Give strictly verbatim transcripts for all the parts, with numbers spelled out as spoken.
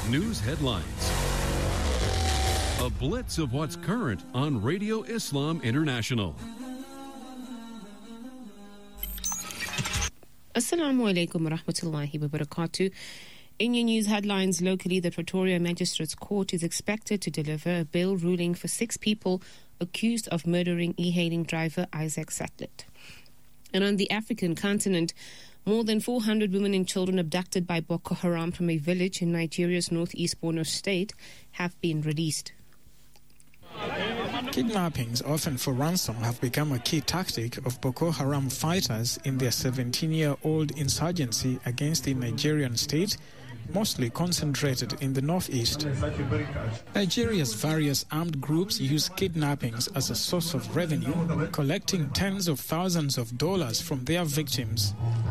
News headlines. A blitz of what's current on Radio Islam International. Assalamu alaikum wa rahmatullahi wa barakatuh. In your news headlines locally, the Pretoria Magistrates Court is expected to deliver a bail ruling for six people accused of murdering e-hailing driver Isaac Sattlet. And on the African continent, more than four hundred women and children abducted by Boko Haram from a village in Nigeria's northeast Borno state have been released. Kidnappings, often for ransom, have become a key tactic of Boko Haram fighters in their seventeen-year-old insurgency against the Nigerian state, mostly concentrated in the northeast. Nigeria's various armed groups use kidnappings as a source of revenue, collecting tens of thousands of dollars from their victims.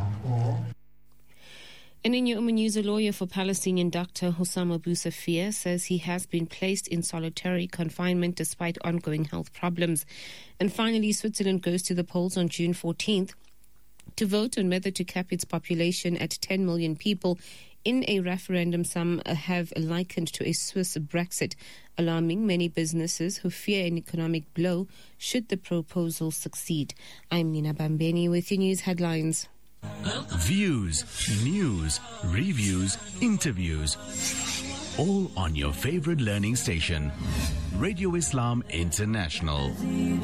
And in your news, a lawyer for Palestinian Doctor Hussam Abu Safir says he has been placed in solitary confinement despite ongoing health problems. And finally, Switzerland goes to the polls on June fourteenth to vote on whether to cap its population at ten million people in a referendum some have likened to a Swiss Brexit, alarming many businesses who fear an economic blow should the proposal succeed. I'm Nina Bambeni with your news headlines. Views, news, reviews, interviews, all on your favorite learning station, Radio Islam International.